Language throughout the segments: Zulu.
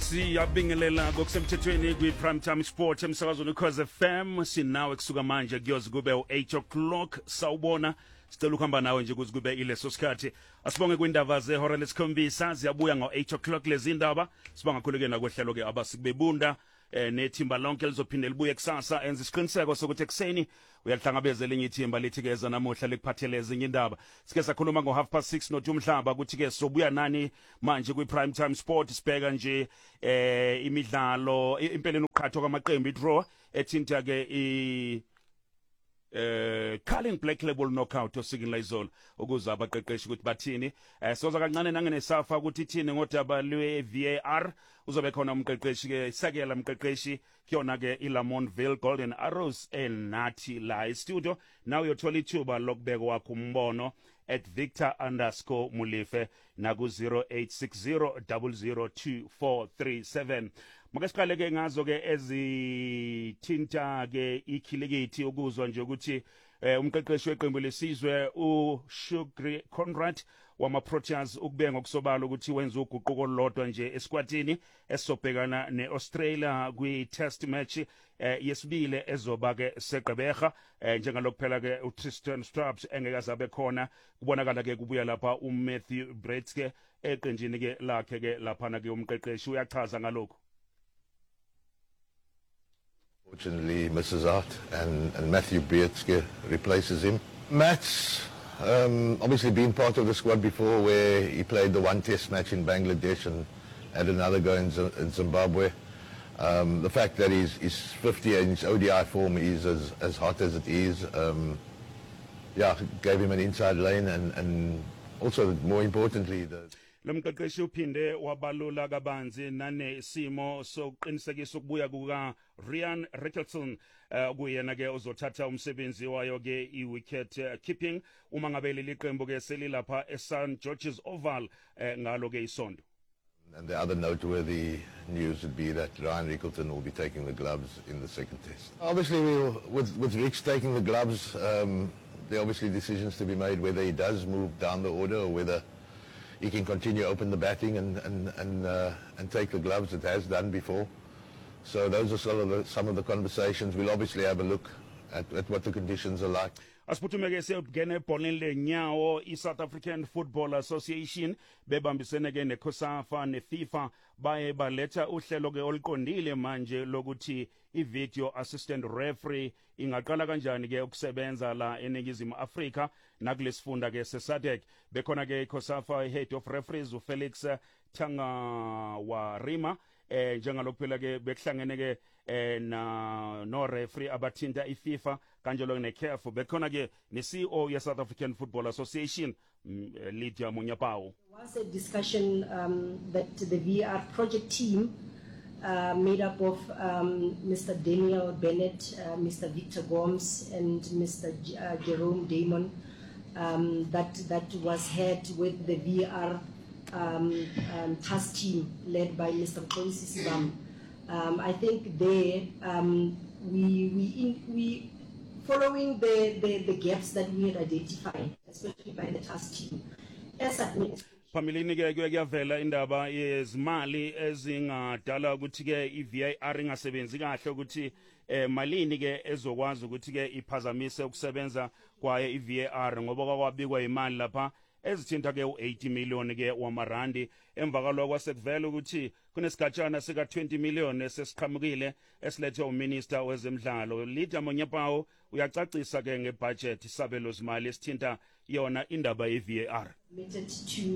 Siyabingelela ngokusemthethweni kwi-Primetime Sport emsakazweni Cause FM sinawe kusuka manje kuyoze kube u-8 o'clock sawubona sicela ukuhamba nawe nje kuze kube ileso sikhathi asibonge kwindaba zehora lesikhombisa ziyabuya ngo-8 o'clock lezi ndaba sibonga kakhulu-ke nakwehlelo-ke abasikubebunda nethimba lonke lizophinde libuye kusasa enza isiqiniseko sokuthi ekuseni uyalihlangabezela enye ithimba lithi-ke eza namuhla likuphathele ezinye indaba sike sakhuluma ngo-6:30 nothi umhlaba kuthi-ke sobuya nani manje kwi-Primetime Sport sibheka nje imidlalo impeleni uqhatho kwamaqembu i-draw ethinta-ke Carling Black Label knockout osikini izolo ukuze abaqeqeshi ukuthi bathini soza kancane nangenesafa ukuthi ithini ngodaba lwe-VAR uzobe khona umqeqeshi ke isakela umqeqeshi kuyona ke iLamontville Golden Arrows enathi la studio now uyothola ithuba lokubeka wakho umbono at Victor_Mulife naku 0860002437 Maka siqale ke ngazo ke ezithinta ke ikhilikithi ukuzwa nje ukuthi umqeqeshi weqembu lesizwe uShugri Conrad wama-Proteas ukubeka ngokusobala ukuthi wenza uguquko olulodwa nje eskwatini esobhekana neAustralia kwi-test match yesibili ezoba ke seGqeberha njengalokuphela ke uTristan Straps engekazabe khona kubonakala ke kubuya lapha uMatthew Bretzke eqenjini ke lakhe ke laphana ke umqeqeshi uyachaza ngalokho. Fortunately misses out and Matthew Bretzke replaces him. Matt's obviously been part of the squad before where he played the one test match in Bangladesh and had another go in Zimbabwe. The fact that he's 50 and his ODI form is as hot as it is, gave him an inside lane and also more importantly Lomqeqeshi uphinde wabalula kabanzi nanesimo sokuqinisekisa ukubuya kuka Ryan Richardson kuyena ke uzothatha umsebenzi wayo ke i-wicket keeping uma ngabe leli qembu ke selilapha eSt George's Oval ngalo ke isondo. And the other noteworthy news would be that Ryan Richardson will be taking the gloves in the second test. Obviously, with Rich taking the gloves, there are obviously decisions to be made whether he does move down the order or whether he can continue open the batting and take the gloves. It has done before. So those are some of the conversations. We'll obviously have a look at what the conditions are like. Asiphuthume-ke siyobhekene ebholeni lenyawo i-South African Football Association bebambisene-ke neCOSAFA neFIFA baye baletha uhlelo-ke oluqondile manje lokuthi i-video assistant referee ingaqala kanjani-ke ukusebenza la eNingizimu Afrika nakulesifunda-ke seSADC bekhona-ke iCOSAFA head of referees uFelix Tangawarima njengaloku phela ke bekuhlangene ke no referee abathinta iFIFA kanjalo neCAF bekhona ke ne-CEO ye-South African Football Association Lydia Munyapawu. There was a discussion that the VR project team made up of Mr. Daniel Bennett, Mr. Victor Gomes and Mr. Jerome Damon that was head with the VR task team led by Mr. Koisi Sibam. I think there we following the gaps that we had identified, especially by the task team. As admit. Phambilini ke kuyavela indaba yezimali ezingadala ukuthi ke i-VAR ingasebenzi kahle ukuthi malini ke ezokwazi ukuthi ke iphazamise ukusebenza kwaye i-VAR ngoba kwabikwa imali lapha ezithinta ke u80 million ke wamarandi emva kwaloko kwasekuvela ukuthi kunesigatshana sika 20 million esesiqhamukile esilethe uminister wezemidlalo Lydia Munyapawu uyacacisa ke ngebudget isabelo zimali esithinta yona indaba ye-VAR. Committed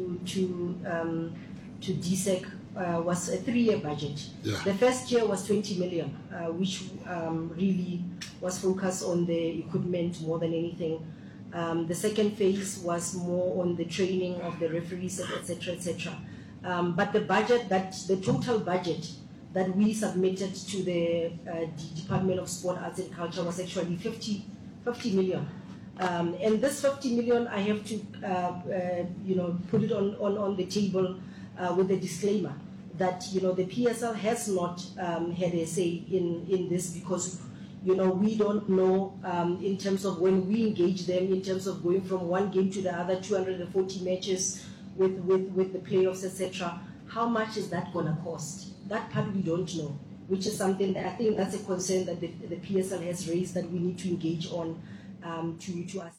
to DSEC was a 3-year budget. Yeah. The first year was 20 million, which really was focused on the equipment more than anything. The second phase was more on the training of the referees, etc., etc. But the total budget that we submitted to the Department of Sport, Arts and Culture was actually 50 million. And this 50 million, I have to, put it on the table with a disclaimer that, the PSL has not had a say in this because, we don't know in terms of when we engage them, in terms of going from one game to the other, 240 matches with the playoffs, etc., how much is that going to cost? That part we don't know, which is something that I think that's a concern that the PSL has raised that we need to engage on to assess.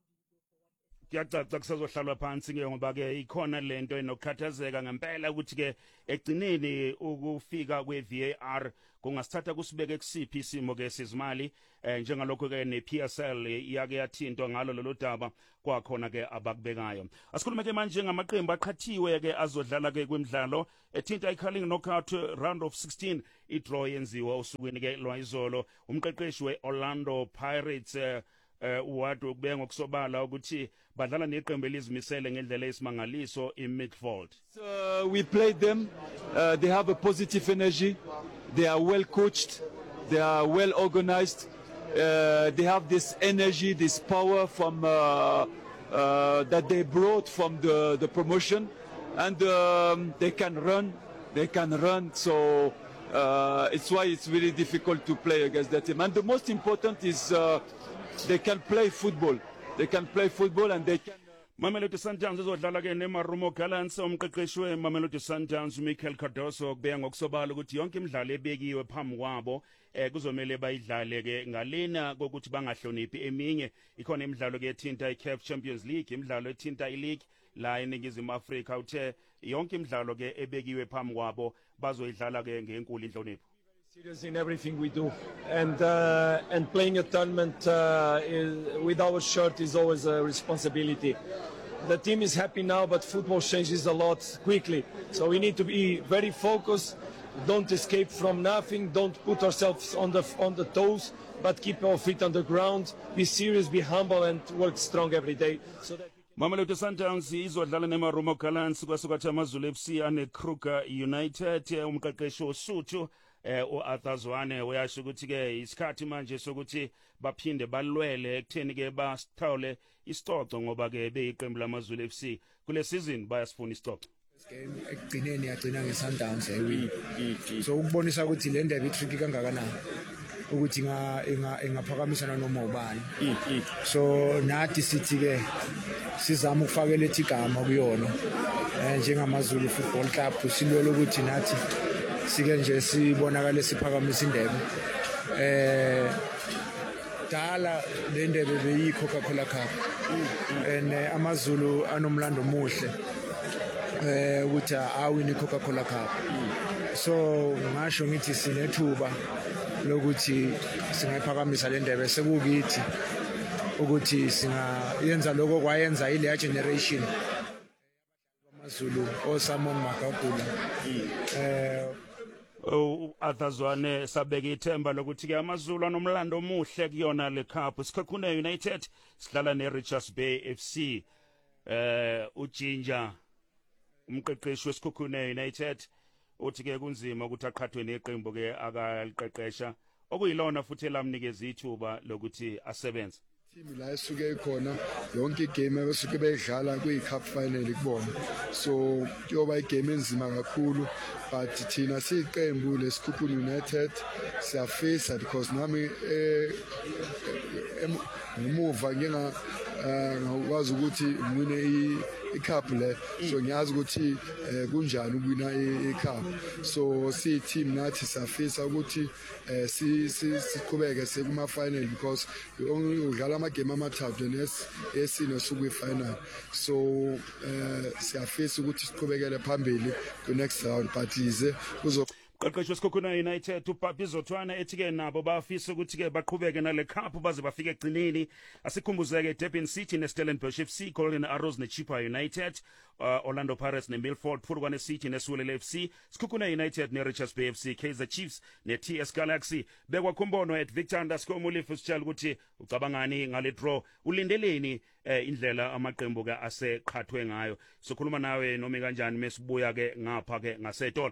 Kuyacaca kusazohlalwa phansi ke ngoba ke ikhona lento enokukhathazeka ngempela ukuthi ke egcineni ukufika kwe-VAR kungasithatha kusibeke kusiphi isimo ke sizimali njengalokho ke ne-PSL iyake yathintwa ngalo lolu daba kwakhona ke abakubekayo. Asikhulume ke manje ngamaqembu aqhathiwe ke azodlala ke kwimidlalo ethinta i-curling knockout round of 16 i-draw yenziwa usukwini ke lwayizolo umqeqeshi we-Orlando Pirates uwadu kubeka ngokusobala ukuthi badlala neqembu elizimisele ngendlela esimangaliso iMidfield. We played them. They have a positive energy. They are well coached. They are well organized. They have this energy, this power from that they brought from the promotion, and they can run. They can run. So it's why it's really difficult to play against that team. And the most important is they can play football. They can play football and they can. Mamelodi Sundowns izodlala ke neMarumo Gallants umqeqeshi weMamelodi Sundowns Michael Cardoso kubeka ngokusobala ukuthi yonke imidlalo ebekiwe phambi kwabo kuzomela bayidlale ke ngalena kokuthi bangahloniphi eminye ikhona imidlalo ke ethinta iCAF Champions League imidlalo ethinta iLeague la eNingizimu Afrika uthe yonke imidlalo ke ebekiwe phambi kwabo bazoyidlala ke ngenkulu inhlonipho. Serious in everything we do, and playing a tournament with our shirt is always a responsibility. The team is happy now, but football changes a lot quickly, so we need to be very focused. Don't escape from nothing. Don't put ourselves on the toes, but keep our feet on the ground. Be serious, be humble, and work strong every day. So that. Mamelodi Sundowns izodlala neMarumo Gallants kwasukathi AmaZulu FC ane Kruger United umqeqeshi oSuthu uArthur Zwane uyasho ukuthi ke isikhathi manje sokuthi baphinde balwele ekutheni ke basithawule isicoco ngoba ke beyiqembu lamaZulu FC kule season bayasifuna isicoco. Game ekugcineni yagcina ngeSundowns ewin. So ukubonisa ukuthi le ndebe itricky kangakanani ukuthi ingaphakamisana noma ubani. So nathi sithi ke sizama ukufakela ethi igama kuyona njengamaZulu Football Club silwela ukuthi nathi sike nje sibonakala siphakamisa indebe dala le ndebe beyi Coca-Cola Cup and amaZulu anomlando omuhle ukuthi awini Coca-Cola Cup so ngasho ngithi sinethuba lokuthi singayiphakamisa le ndebe sekukithi ukuthi singayenza lokho kwayenza ile generation amaZulu oSamon Magagula Arthur Zwane sabeka ithemba lokuthi ke amaZulu anomlando omuhle kuyona le cup Sekhukhune United sidlala neRichards Bay FC uJinja umqeqeshi weSekhukhune United uthi ke kunzima ukuthi aqhathwe neqembu ke akaliqeqesha okuyilona futhi elamnikeza ithuba lokuthi asebenze. Team la esuke ikhona yonke igame abasuke beyidlala kwi-cup final kubona so kuyoba igame enzima kakhulu but thina siyiqembu leSekhukhune United siyafisa because nami ngemuva ngikwazi ukuthi ngwine icup le so ngiyazi ukuthi kunjani ukuwina icup so si team nathi siyafisa ukuthi siqhubeke sekuma final because udlala amagame amathathu nesine suku final so siyafisa ukuthi siqhubekele phambili ku next round but ize kuzo Qeqesho weSekhukhune United uPapi Zothwana ethi ke nabo bafisa ukuthi ke baqhubeke nale cup baze bafike egcineni asikhumbuzeke Durban City neStellenbosch FC Golden Arrows neChippa United Orlando Pirates neMilford Purukwane City neSwelele FC Sekhukhune United neRichards Bay FC Kaizer Chiefs neTS Galaxy bekwakhumbono @Victor_Mulifu sitshela ukuthi ucabangani ngale draw ulindeleni indlela amaqembu ke aseqhathwe ngayo sokhuluma nawe noma kanjani mesibuya ke ngapha ke ngasetolo.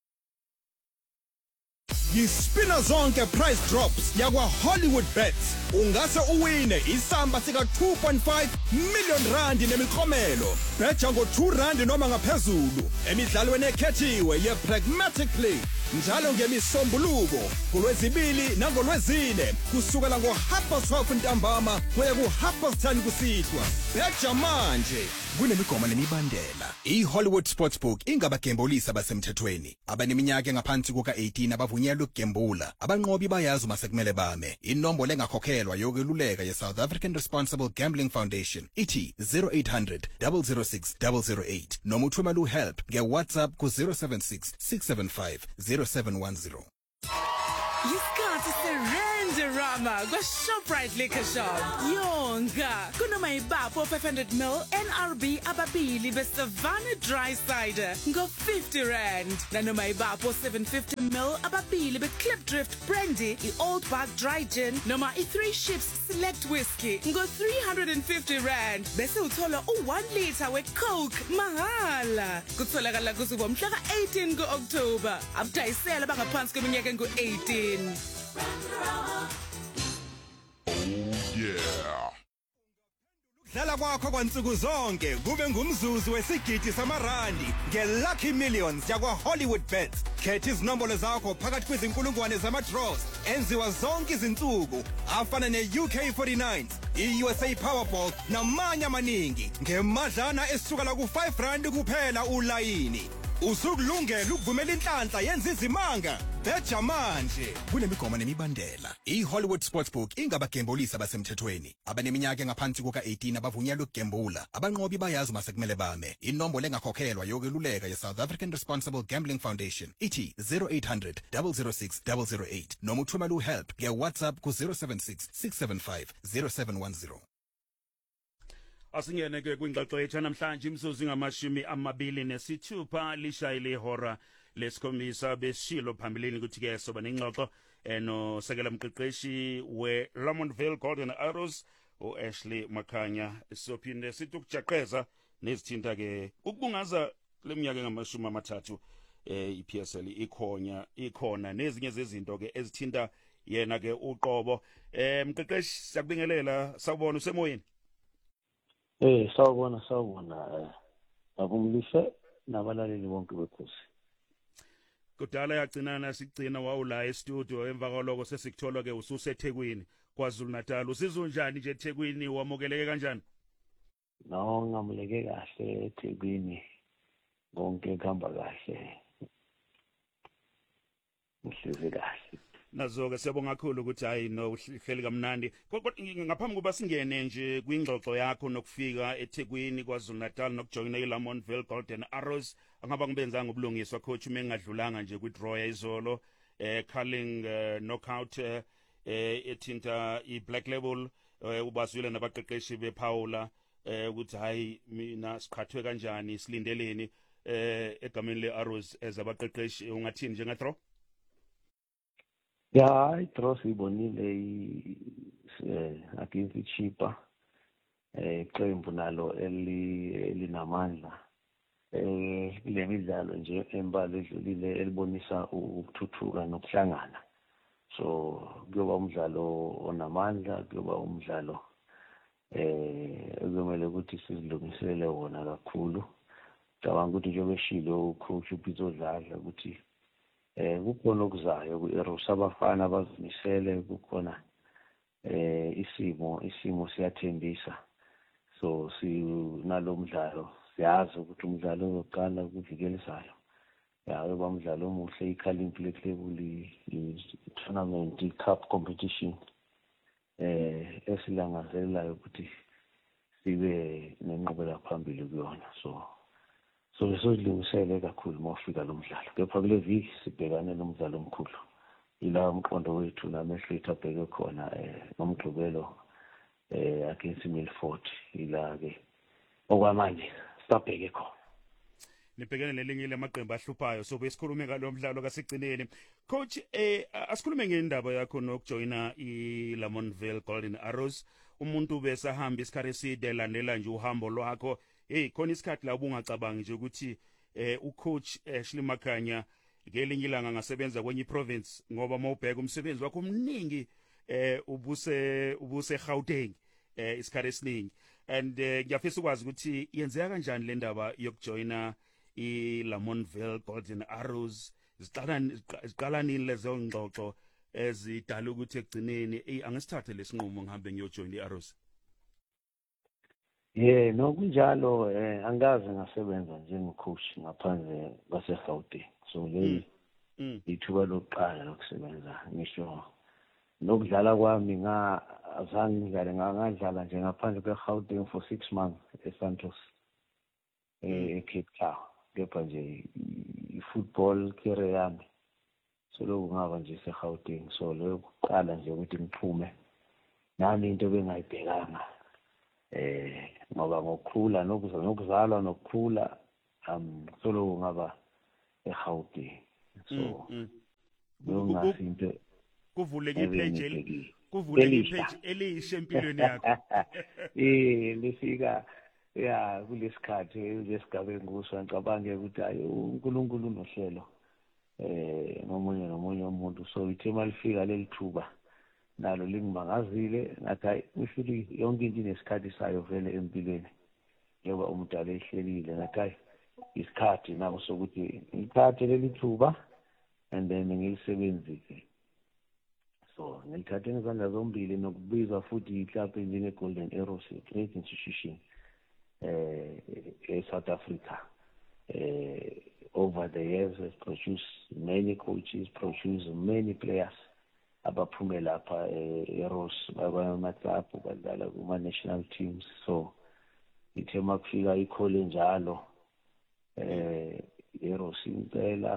Yispina zonke price drops yakwa Hollywood Bets. ungase uwine isamba sika 2.5 million rand nemiklomelo. Betha ngo2 rand noma ngaphezulu emidlalweni ekhethiwe ye-Pragmatic Play. Njalo ngemisombuluko kuLwezibili nangoLwezine kusukela ngo12:30 ntambama kuya ku10:30 kusihlwa. Betha manje kunemigomo nemibandela. I-Hollywood Sportsbook ingabagembulisi abasemthethweni. Abaneminyaka engaphansi kuka-18 abavunyelwe ukugembula. Abanqobi bayazi uma sekumele bame. Inombolo engakhokhelwa yokweluleka ye-South African Responsible Gambling Foundation ithi 0800 006 008 noma uthumela uhelp nge-WhatsApp ku-076 675 0710. Yisikhathi se-Randerama kwa-Shoprite Liquor Shop. Yonga, kunomayibapho 500ml NRB ababili be-Savannah Dry Cider ngo-50 rand. Nanomayibapho 750ml ababili be-Clip Drift Brandy, i-Old Park Dry Gin, noma i-3 Ships Select Whiskey ngo-350 rand. Bese uthola u-1 liter we-Coke mahala. Kutholakala kusuka mhla ka-18 ku-October. Abadayisela bangaphansi kweminyaka engu-18. Dlala kwakho kwansuku zonke kube ngumzuzu wesigidi samarandi ngeLucky Millions yakwa-Hollywood Bets. Khetha izinombolo zakho phakathi kwezinkulungwane zama-draws enziwa zonke izinsuku afana ne-UK49, i-USA Powerball namanye amaningi ngemadlana esukela ku5 rand kuphela ulayini. Usukulungela ukuvumela inhlanhla yenza izimanga. Betha manje kunemigomo nemibandela. I-Hollywood Sportsbook ingabagembulisi abasemthethweni. Abaneminyaka engaphansi kuka-18 abavunyelwe ukugembula. Abanqobi bayazi uma sekumele bame. Inombolo engakhokhelwa yokweluleka ye-South African Responsible Gambling Foundation ithi 0800 006 008 noma uthumela uhelp nge-WhatsApp ku-076 675 0710. Asingene ke kwingxoxo yethu namhlanje imzuzu ngamashumi 26 lishayile ihora lesikhombisa besishilo phambilini ukuthi ke soba nengxoxo nosekela mqeqeshi we-Lamontville Golden Arrows uAshley Makhanya. Sophinde sithi ukujaqeza nezithinta ke ukubungaza leminyaka engamashumi 3 iPSL ikhona nezinye zezinto ke ezithinta yena ke uqobo. Mqeqeshi siyakubingelela, sawubona usemoyeni. Sawubona abumlise nabalaleli bonke bekhosi. Kudala yagcinana sigcina wawula e-studio emva kwaloko sesikuthola ke ususeThekwini KwaZulu Natal. Usizwe njani nje eThekwini, wamukeleke kanjani? No, ngamuleke kahle eThekwini. Bonke kuhamba kahle. Ngihlezi kahle. Nazo-ke siyabonga kakhulu ukuthi hayi no uhleli kamnandi. Kodwa ngaphambi kuba singene nje kwingxoxo yakho nokufika eThekwini KwaZulu Natal nokujoyina iLamontville Golden Arrows, angaba ngibenzanga ubulungiswa coach uma engadlulanga nje kwi-draw yayizolo calling knockout ethinta i-Black Label, ubazwile nabaqeqeshi bePaula ukuthi hayi mina siqhathwe kanjani, silindeleni egameni le-Arrows ezabaqeqeshi, ungathini njenga-draw? Ya, i-draw siyibonile against iChipa, iqembu nalo elinamandla. Le midlalo nje embali edlulile elibonisa ukuthuthuka nokuhlangana. So kuyoba umdlalo onamandla, kuyoba umdlalo ekumele ukuthi sizilungisele wona kakhulu. Ngicabanga ukuthi njengoba eshilo ucoach uPitso Dladla ukuthi kukhona okuzayo ku-Arrows, abafana bazimisele, kukhona isimo siyathembisa. So sinalo mdlalo, siyazi ukuthi umdlalo ozoqala kuvikelisayo uyoba umdlalo omuhle, i-Calling Black Label i-tournament, i-cup competition esilangazelelayo ukuthi sibe nenqubela phambili kuyona. So sizilungisele kakhulu mawufika lo mdlalo. Kepha kule viki sibhekane nomdlalo omkhulu. Ila umqondo wethu namehlo ethu abheke khona nomgqibelo against Milford. Ila ke okwamanje sabheke khona. Nibhekene nelinye lamaqembu ahluphayo, so besikhulume ngalo mdlalo kasigcineni. Coach, asikhulume ngendaba yakho nokujoyina iLamontville Golden Arrows. Umuntu besahamba isikhathi eside landela nje uhambo lwakho. Khona isikhathi la ubungacabangi nje ukuthi ucoach Ashley Makhanya ngelinye ilanga ngasebenza kwenye province, ngoba mawubheka umsebenzi wakho omningi ubuse Gauteng isikhathi esiningi and ngiyafisa ukwazi ukuthi yenzeka kanjani le ndaba yokujoina iLamontville Golden Arrows ziqala nini lezo ngxoxo ezidala ukuthi ekugcineni angisithathe lesinqumo ngihambe ngiyojoina iArrows. No kunjalo angaze ngasebenza njengecoach ngaphandle kwaseGauteng. So le ithuba lokuqala lokusebenza ngisho nokudlala kwami azange ngadlala nje ngaphandle kweGauteng for 6 months eSantos eCape Town. Kepha nje i-football career yami solo ngaba nje eGauteng. So lo kuqala nje ukuthi ngiphume nami into bengayibhekanga ngoba ngokukhula nokuzalwa nokukhula solo ngaba eGauteng. So ngingasinto kuvuleke ipage elisha empilweni yakho. Lifika kulesikhathi lesigaba engusho ngicabange ukuthi hayi uNkulunkulu unohlelo nomunye umuntu. So ithe malifika leli thuba nalo lingimangazile ngathi hayi ufike yonke into inesikhathi sayo vele empilweni njengoba umuntu alehlelile ngathi hayi isikhathi nabo sokuthi ngithathe leli thuba and then ngilisebenzise. So ngilithathe ngezandla zombili nokubizwa futhi iClub njenge-Golden Arrows, a great institution South Africa. Over the years has produced many coaches, produced many players abaphume lapha eRos bakwamaTapu badlala kuma-national teams. So ithe makufika ikhole njalo eRos impela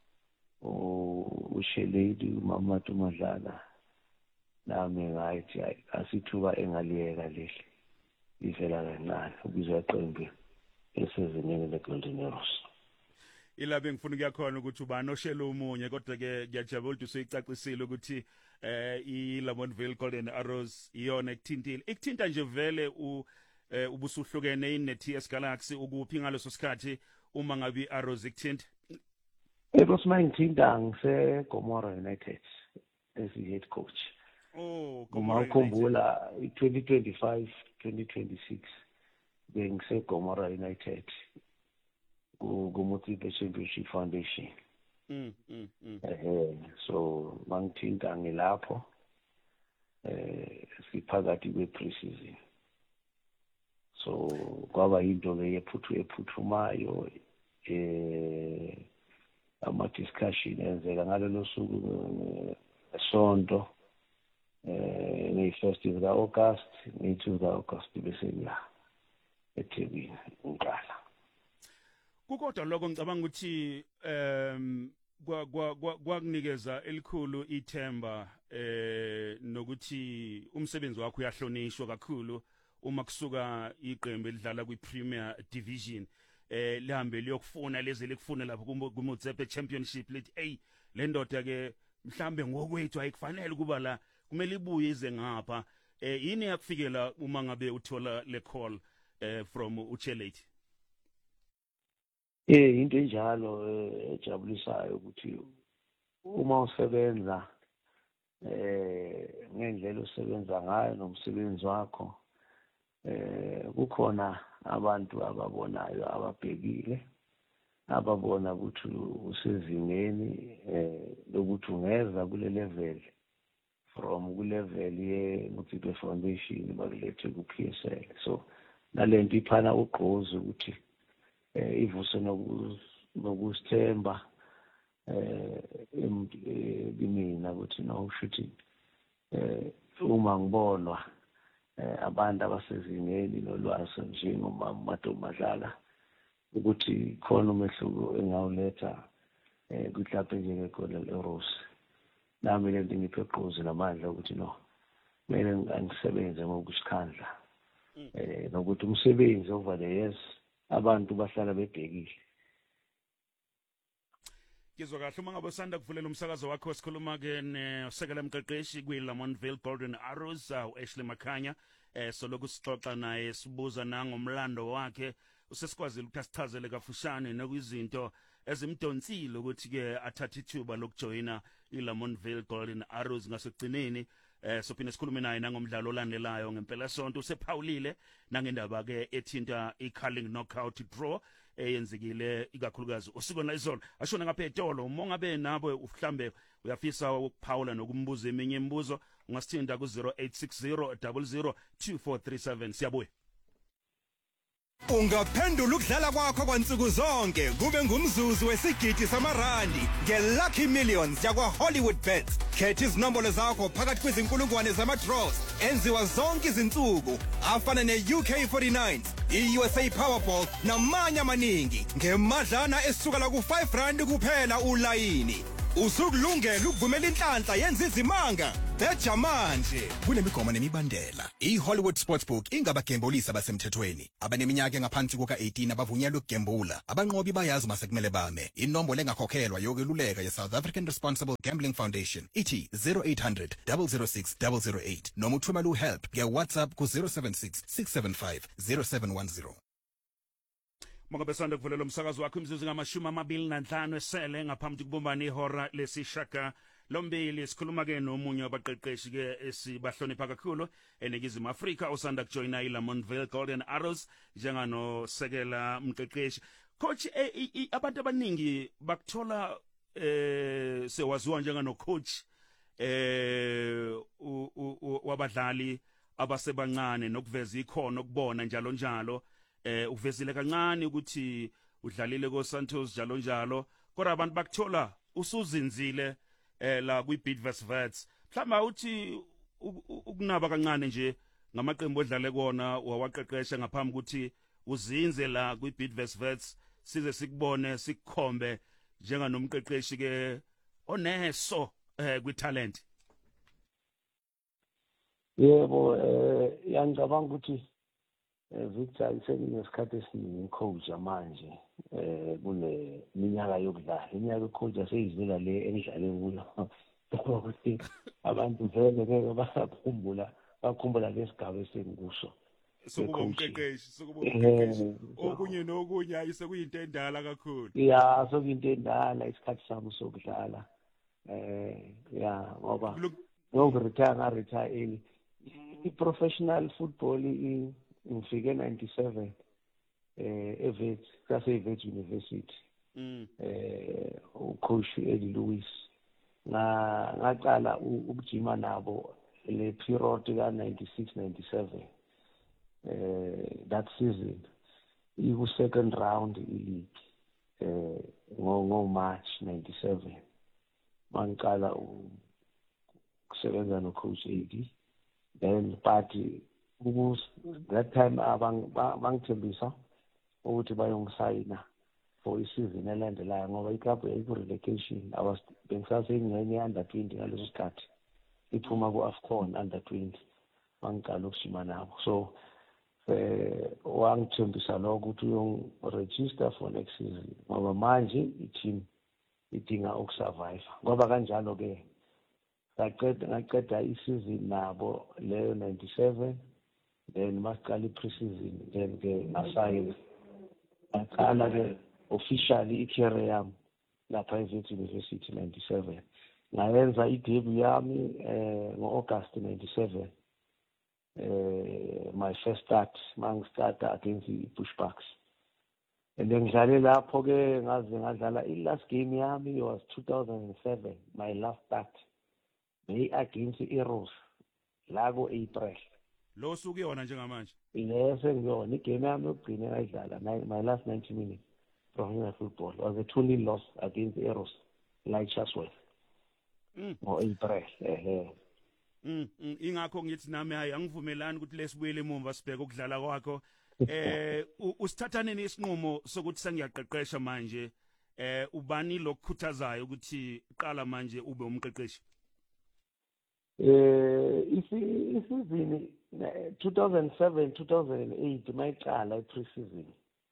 uSheledi uMamatu Madlala nami ngathi asithuba engaliyeka leli ivela kancane ubizwa iqembu esezingeni leGolden Arrows. Ilabe ngifuna ukuyakhona ukuthi ubani oshela umunye kodwa ke ngiyajabula ukuthi useyicacisile ukuthi iLamontville Golden Arrows iyona ekuthinta nje vele ubusuhlukene ineTS Galaxy ukuphi ngaleso sikhathi uma ngabe iArrows ikuthinta. Arrows mangithinta ngiseGomora United as head coach. Uma ukhumbula 2025 2026 bengiseGomora United kuMothipe Championship Foundation. So mangithinta ngilapho siphakathi kwe-pre-season. So kwaba into ephuthumayo ama-discussion enzeka ngalelo suku sonto ngeyi-1 zika-August ngeyi-2 zika-August bese ngiya eThekwini ngiqala. Kukodwa lokho ngicabanga ukuthi kwakunikeza elikhulu ithemba nokuthi umsebenzi wakho uyahlonishwa kakhulu uma kusuka iqembu elidlala kwi-Premier Division lihambe liyokufuna leze likufuna lapho kuMothipe Championship lithi le ndoda ke mhlambe ngokwethu ayikufanele kuba la kumele ibuye ize ngapha. Yini yakufikela uma ngabe uthola le call from uCheleti? Into enjalo ejabulisayo ukuthi uma usebenza ngendlela usebenza ngayo nomsebenzi wakho kukhona abantu ababonayo ababhekile ababona ukuthi usezingeni lokuthi ungeza kule level from kulevel ye-Mothipe Foundation bakulethe ku-PSL. So nalento iphana ugqozi ukuthi ivuse nokusithemba kimina ukuthi shuthi uma ngibonwa abantu abasezingeni nolwazi njengomamatu Madlala ukuthi khona umehluko engawuletha kwiClub njenge-Golden Arrows. Nami le nto ngiphe igqozi namandla ukuthi kumele ngisebenze ngokusikhandla nokuthi umsebenzi over the years abantu bahlala bebhekile. Ngizwa kahle uma ngabe usanda kuvulela umsakazo wakho sikhuluma ke nosekela mqeqeshi kwiLamontville Golden Arrows uAshley Makhanya soloku sixoxa naye sibuza nangomlando wakhe usesikwazile ukuthi asichazele kafushane nakwizinto ezimdonsile ukuthi ke athathe ithuba lokujoina iLamontville Golden Arrows ngasekugcineni sophinde sikhulume naye nangomdlalo olandelayo ngempela sonto usephawulile nangendaba ke ethinta i-curling knockout draw eyenzekile ikakhulukazi usikweni laizolo ashona ngapha etolo mongabe nabo mhlambe uyafisa ukuphawula nokumbuza eminye imibuzo ungasithinta ku 0860 002437 siyabuya. Ungaphendula ukudlala kwakho kwansuku zonke kube ngumzuzu wesigidi samarandi ngeLucky Millions yakwa Hollywoodbets. Khetha izinombolo zakho phakathi kwezinkulungwane zama-draws enziwa zonke izinsuku afana ne-UK49, i-USA Powerball namanye amaningi ngemadlana esukela ku-R5 kuphela ulayini. Usukulungela ukuvumela inhlanhla yenza izimanga beja manje kunemigomo nemibandela. I-Hollywood Sportsbook ingabagembulisi abasemthethweni abaneminyaka engaphansi kuka-18 abavunyelwe ukugembula. Abanqobi bayazi masekumele bame. Inombolo engakhokhelwa yokweluleka ye-South African Responsible Gambling Foundation ithi 0800 006 008 noma uthumela uhelp nge-WhatsApp ku-076 675 0710. Mongabe sanda kuvulela umsakazo wakho imizuzu ngama-25 esele ngaphambi kubumbana ihora lesishaka lombili. Sikhuluma ke nomunye wabaqeqeshi ke esibahlonipha kakhulu eNingizimu Afrika osanda kujoyina iLamontville Golden Arrows njenganosekela mqeqeshi. Coach, abantu abaningi bakuthola sewaziwa njenganocoach wabadlali abasebancane nokuveza ikhono ukubona njalo njalo. Uvezile kancane ukuthi udlalile ko Santos njalo njalo kodwa abantu bakuthola usuzinzile la kwiBidvest Wits. Mhlawumbe uthi ukunaba kancane nje ngamaqembu odlale kona wawaqeqesha ngaphambi ukuthi uzinze la kwiBidvest Wits size sikubone sikukhombe njenganomqeqeshi ke oneso kwitalent. Yebo, yangicabanga ukuthi Victor isenesikhathi esiningi coach manje kule minyaka yokudlala. Iminyaka yocoach aseyizela le engidlale kuyo. Ukuthi abantu vele ngeke bakhumbula lesigaba esengikusho. Sokuba umqeqeshi okunye nokunye ayisekuyinto endala kakhulu. Yeah, sokuyinto endala isikhathi sami sokudlala. Yeah, ngoba ngokuretire early. I-professional football ngifike 97 eVets Wits University. Ucoach Eddie Lewis ngaqala ukujima nabo le period ka 96-97 that season iku second round league ngo March 97 mangicala ukusebenza no coach Eddie. Then party that time bangithembisa ukuthi bayongisayina for isizini elandelayo ngoba iklabhu yayiku-relegation. Bengisasengxenye under 20 ngaleso sikhathi iphuma ku-AFCON under 20 bangiqala ukujima nabo. So wangithembisa lokho ukuthi uyongiregister for next season ngoba manje i-team idinga ukusurvive. Ngoba kanjalo-ke ngaqeda isizini nabo leyo 97. Then masiqala i-pre-season then ke asayina ngaqala ke officially i-career yami lapha eVits University 97. Ngayenza i-debut yami ngo-August 97. My first start mangistarta against i-Bushbucks. And then ngidlale lapho ke ngaze ngadlala i-last game yami was 2007, my last start against i-Eros la ku-April. Lo suku yona njengamanje. Yes, ngiyona igame yami yokugcina ngayidlala my last 90 minutes professional football was a 2-0 loss against Eros like Chatsworth. April. Ingakho ngithi nami hayi angivumelani ukuthi lesibuyele emumva sibheke ukudlala kwakho. Usithathaneni isinqumo sokuthi sengiyaqeqesha manje ubani lokukhuthazayo ukuthi qala manje ube umqeqeshi? Isizini 2007-2008 mayiqala i-pre-season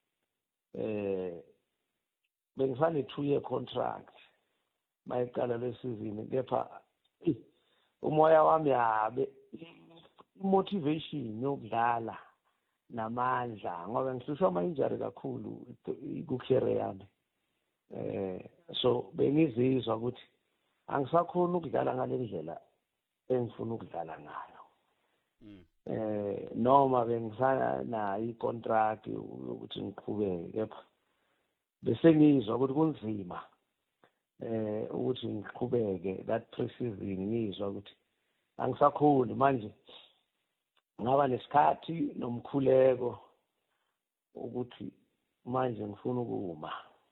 bengifane 2-year contract mayiqala le season kepha umoya wami yabe motivation yokudlala namandla ngoba ngihlushwa ama-injury kakhulu ku-career yami. So bengizizwa ukuthi angisakhona ukudlala ngale ndlela engifuna ukudlala ngayo. Noma bengisana na icontract ukuthi ngiqhubeke, kepha bese ngizwa ukuthi kunzima ukuthi ngiqhubeke that pre-season, ngizwa ukuthi angisakhoni manje, ngaba nesikhathi nomkhuleko ukuthi manje ngifuna ukuma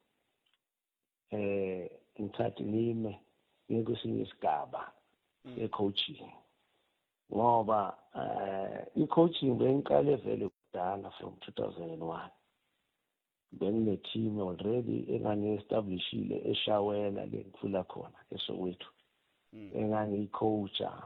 ngithathe ngime kwesinye isigaba e-coaching, ngoba i-coaching bengiqale vele kudala from 2001. Bengine-team already engane-establishile eShawela le ngifula khona eSoweto, engangiyi-coacha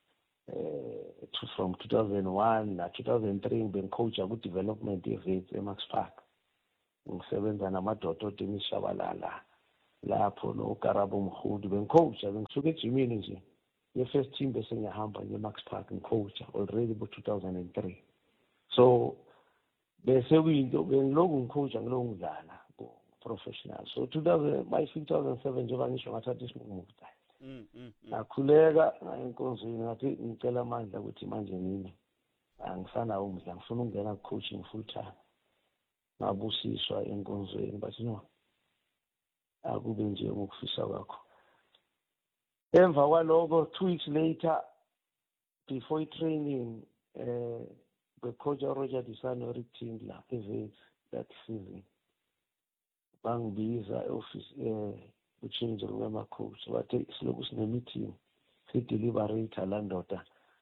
from 2001 na 2003 bengicoacha ku-development events eMax Park. Ngisebenza namadoda oDemishabalala lapho noKarabo Mkhudi, bengicoacha, bengisuka ejimini nje ye-first team bese ngiyahamba nge-Max Park ngicoacha already bo-2003. So bese kuyinto bengiloku ngicoacha ngiloku ngidlala professional. So 2007 njengoba ngisho ngathatha isinqumo ngakhuleka enkonzweni, ngathi ngicela amandla ukuthi manje ngime angisanawo umdla, ngifuna ukungena ku-coaching full time. Ngabusiswa enkonzweni, but no, akube nje ngokufisa kwakho. Emva kwaloko 2 weeks later before i-training becoach Roger Disano Rick Tingler events that season, bangibiza e-office change room coach, bathi siloku sine-meeting si-deliberate la ndoda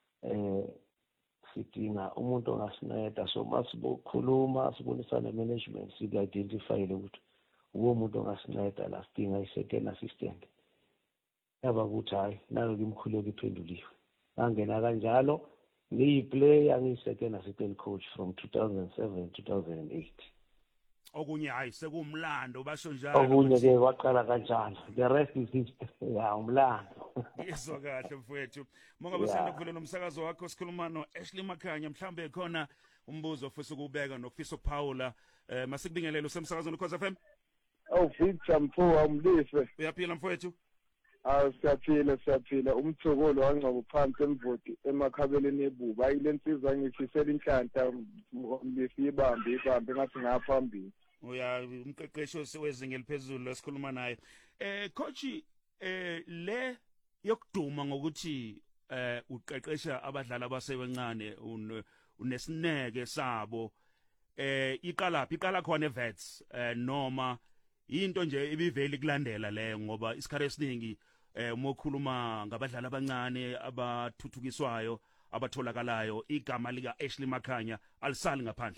sidinga umuntu ongasinceda, so masibokhuluma sibonisana management siku-identifyile ukuthi umuntu ongasinceda la, sidinga i-second assistant. Yaba ukuthi hayi nalo ngimkhuleka iphenduliwe, ngangena kanjalo ngiyi-player ngiyi-second assistant coach from 2007 2008. Okunye hayi sekumlando basho njalo. Okunye-ke waqala kanjalo, the rest is history. Ya umlando. Ngizwa kahle mfowethu. Mongabe usanda kuvela nomsakazo wakho sikhuluma no-Ashley Makhanya, mhlambe khona umbuzo ofisa ukubeka nofisa ukuphawula masikubingelele usemsakazweni Khoza FM. Victor Mfo umlise. Uyaphila mfowethu? Siyaphila umthokolo wangcobo phansi emvoti emakhabeleni ebuba ayile nsizwa ngithisela inhlanta ibambe ngathi ngaphambili. Uya umqeqeshi wezinga eliphezulu lesikhuluma naye. Coach le yokuduma ngokuthi uqeqesha abadlali abasebencane unesineke sabo iqala khona eVets noma into nje ibiveli kulandela leyo, ngoba isikhathi esiningi uma ukhuluma ngabadlali abancane abathuthukiswayo abatholakalayo igama lika Ashley Makhanya alisali ngaphandle.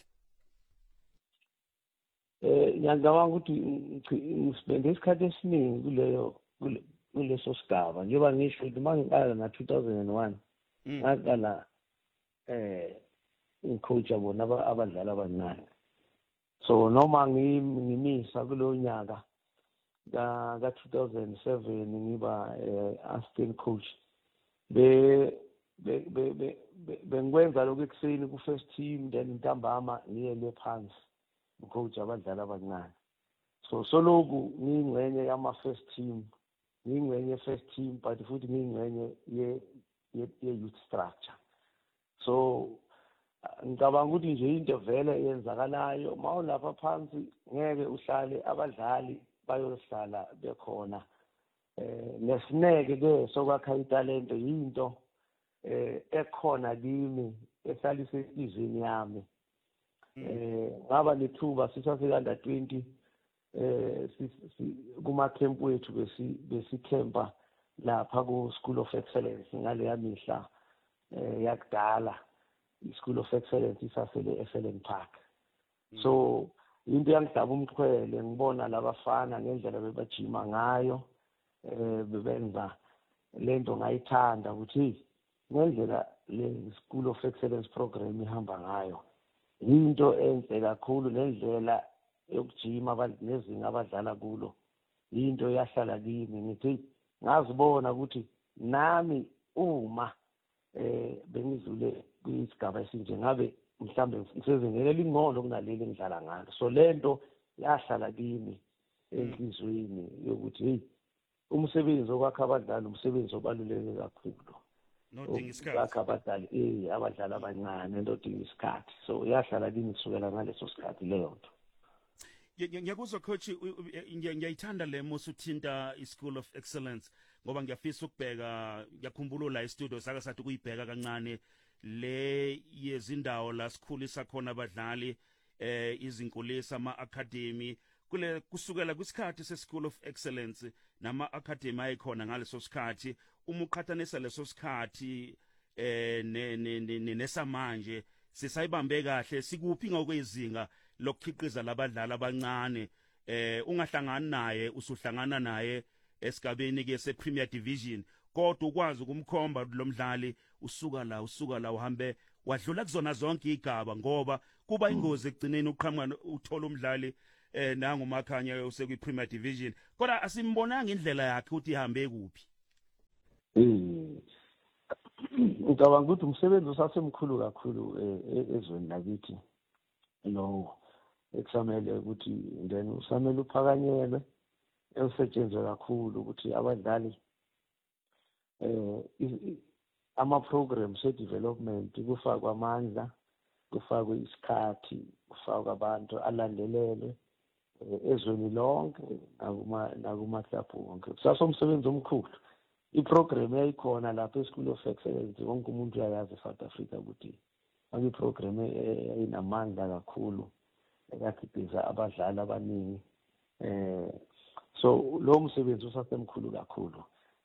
Ngiyacabanga ukuthi ngispende isikhathi esiningi kuleso sigaba, njengoba ngisho ukuthi mangiqala na 2001 ngaqala ngicoacha bona abadlali abancane. So noma ngimisa kulo nyaka ka 2007 ngiba assistant coach, bengikwenza lokho ekuseni ku first team, then ntambama ngiyele phansi ngicoach abadlali abancane. So soloku ngingcenye yama first team, ngingcenye first team, but futhi ngingcenye ye youth structure. So ngicabanga ukuthi nje into vele eyenzakalayo mawulapha phansi ngeke uhlale abadlali bayohlala bekhona. Nesineke ke sokwakha italente yinto ekhona kimi esalise isizini yami. Ngaba nethuba sisafika 20 kuma camp wethu besikhempa lapha ku School of Excellence ngale yamihla yakudala. School of Excellence isasele eFellen Park. So into yangidaba umxhwele ngibona labafana ngendlela bebajima ngayo, bebenza lento ngayithanda ukuthi ngendlela le School of Excellence program ihamba ngayo into enhle kakhulu, nendlela yokujima nezinga abadlala kulo into yahlala kimi. Ngithi ngazibona ukuthi nami uma bengizule kwisigaba esinje ngabe mhlambe ngisezingela lingcono kunaleli engidlala ngalo. So lento yahlala kimi enhlizweni yokuthi hey, umsebenzi okwakha abadlali umsebenzi obaluleke kakhulu. nodinga isikhathi abadali abadlali abancane nodinga isikhathi, so iyahlala lini kusukela ngaleso sikhathi leyo nto. Ngiyakuzwa coach, ngiyayithanda le musuthinta i-School of Excellence ngoba ngiyafisa ukubheka, ngiyakhumbula la e-studio saka sathi kuyibheka kancane le yezindawo la sikhulisa khona abadlali, izinkulisa ama-academy kule kusukela kwisikhathi se-School of Excellence nama-academy ayikhona ngaleso sikhathi. Uma uqhathanisa leso sikhathi nesamanje sisayibambe kahle, sikuphi ngokwezinga lokukhiqiza labadlali abancane, ungahlangani naye usuhlangana naye esigabeni ke se-Premier Division, kodwa ukwazi ukumkhomba lo mdlali usuka la uhambe wadlula kuzona zonke igaba, ngoba kuba ingozi ekugcineni uqhamuka uthola umdlali nangumakhanya usekwi-Premier Division kodwa asimbonanga indlela yakhe ukuthi ihambe kuphi. Ngicabanga ukuthi umsebenzi usasemkhulu kakhulu ezweni lakithi lo ekusamele ukuthi then usamele uphakanyelwe, esetshenzwe kakhulu ukuthi abadlali ama-programs e-development kufakwa amandla, kufakwe isikhathi, kufakwa abantu alandelelwe ezweni lonke nakumaklabhu wonke. Kusasomsebenzi omkhulu. I-program yayikhona lapha e-School of Excellence, wonke umuntu uyayazi e-South Africa ukuthi i-program eyinamandla kakhulu ekakhiqiza abadlali abaningi. So lo msebenzi usasemkhulu kakhulu.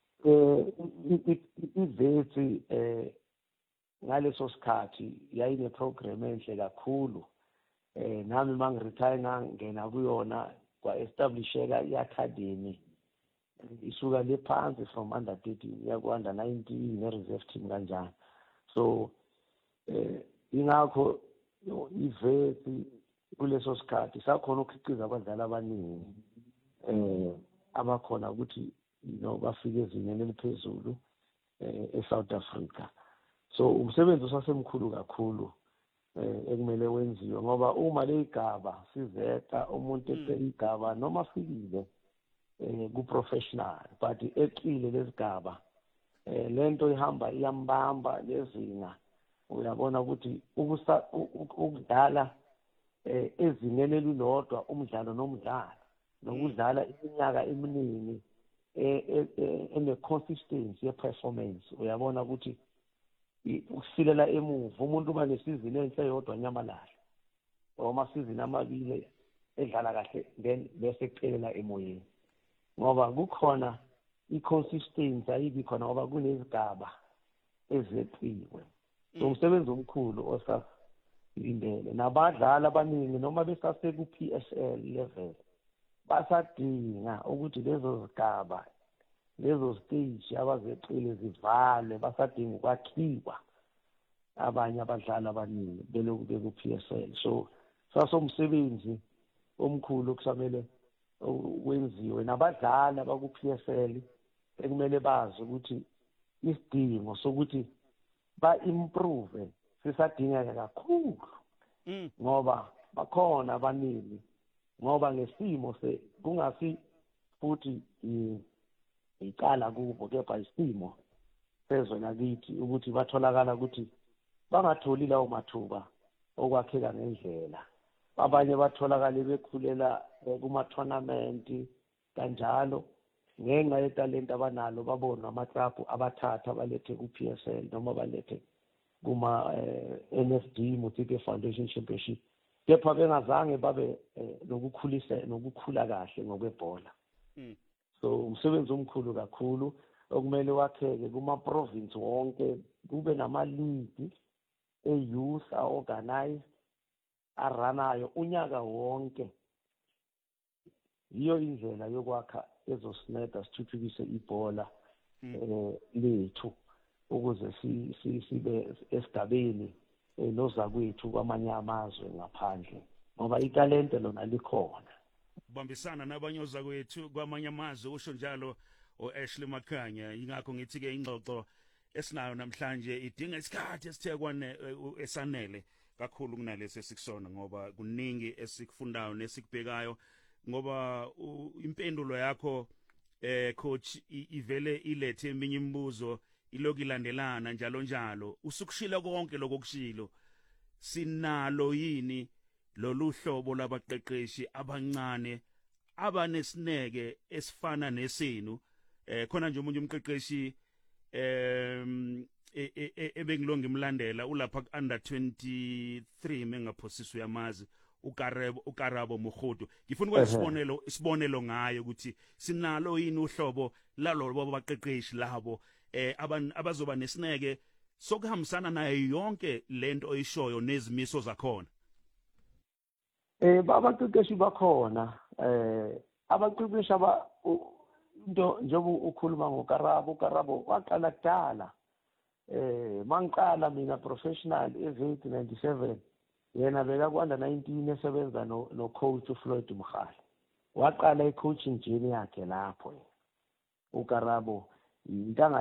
Ivethi ngaleso sikhathi yayine-program enhle kakhulu. Nami mangiretire ngangena kuyona kwa-establisheka i-academy isuka le phansi from under 13 ya ku-under 19 ne-reserve team kanjani. So ingakho ivethi kuleso sikhathi sakhona ukukhiqiza abadlali abaningi abakhona ukuthi bafike ezingeni eliphezulu e-South Africa. So umsebenzi usasemkhulu kakhulu ekumele wenziwe, ngoba uma le igaba sizeka umuntu ecela igaba noma afikile ku-professional but eqile lesigaba lento ihamba iyambamba lezinga. Uyabona ukuthi ukudlala ezingeni elilodwa umdlalo nomdlalo nokudlala iminyaka eminingi ene-consistency ye-performance, uyabona ukuthi ukusilela emuva umuntu uba nesizini enhle yodwa nyamalala or amasizini amabili edlala kahle then bese ecelela emoyeni, ngoba kukhona i-consistency ayibi khona ngoba kunezigaba ezeqiwe. So umsebenzi omkhulu osasilindele, nabadlali abaningi noma besase ku-PSL level basadinga ukuthi lezo zigaba lezo stage abazeqile zivalwe, basadinga ukwakhiwa abanye abadlali abaningi belokhu beku-PSL. So sasomsebenzi omkhulu kusamele wenziwe, nabadlali abaku-PSL ekumele bazi ukuthi isidingo sokuthi ba-improve sisadingeka kakhulu, ngoba bakhona abaningi, ngoba ngesimo kungasi futhi icala kubo, kepha isimo sezwe lakithi ukuthi batholakala ukuthi bangatholi lawo mathuba okwakheka ngendlela. Abanye batholakale bekhulela kuma-tournament kanjalo ngenxa yetalent abanalo, babona amaklabhu abathatha balethe ku-PSL noma balethe kuma-NFD Motsepe Foundation Championship, kepha bengazange babe nokukhula kahle ngokwebhola. So umsebenzi omkhulu kakhulu okumele wakheke kuma-province wonke, kube nama-league e-youth a-organized aranayo unyaka wonke. Yiyo indlela yokwakha ezosinceda sithuthukise ibhola lethu ukuze sibe esigabeni nozakwethu kwamanye amazwe ngaphandle, ngoba italente lona likhona. Bambisana nabanye ozakwethu kwamanye amazwe, usho njalo u-Ashley Makhanya. Ingakho ngithi-ke ingxoxo esinayo namhlanje idinga isikhathi esithekwane esanele kakhulu kunalesi esikusona, ngoba kuningi esikufundayo nesikubhekayo, ngoba impendulo yakho coach ivele ilethe eminye imibuzo ilokulandelana njalo njalo usukushila konke lokushilo sinalo yini lolu hlobo labaqeqeshi abancane abanesineke esifana nesenu khona nje umunye umqeqeshi ebengilonga imlandela ulapha under 23 mengaphosiswa yamazi ukarabo Mokgodo ngifuna ukwenza isibonelo ngayo ukuthi sinalo yini uhlobo lalo abaqeqeshi labo abazoba nesineke sokuhambisana nayo yonke lento oyishoyo nezimiso zakhona. Abaqeqeshi bakhona abaqeqeshi into njengoba ukhuluma ngokarabo waqala kudala mangiqala mina professional eVet 97 yena beka kwanda 19 esebenza no coach uFloyd Mkhali waqala icoaching journey yakhe lapho ukarabo intanga